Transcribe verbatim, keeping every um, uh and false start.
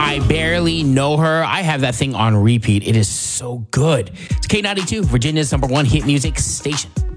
I Barely Know Her. I have that thing on repeat. It is so good. It's K ninety-two, Virginia's number one hit music station.